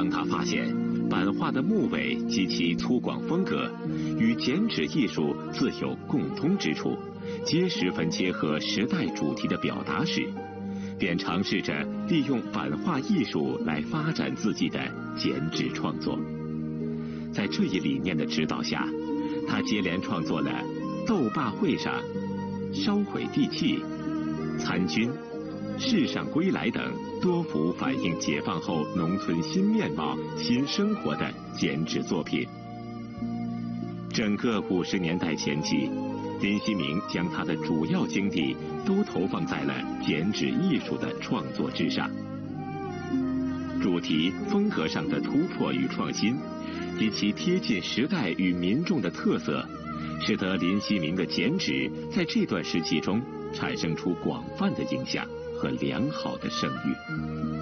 当他发现版画的木尾及其粗犷风格与剪纸艺术自有共通之处，皆十分切合时代主题的表达时，便尝试着利用版画艺术来发展自己的剪纸创作。在这一理念的指导下，他接连创作了《斗罢会上》《烧毁地契》《参军》《世上归来》等多幅反映解放后农村新面貌、新生活的剪纸作品。整个50年代前期，林希明将他的主要精力都投放在了剪纸艺术的创作之上。主题风格上的突破与创新，及其贴近时代与民众的特色，使得林希明的剪纸在这段时期中产生出广泛的影响和良好的声誉。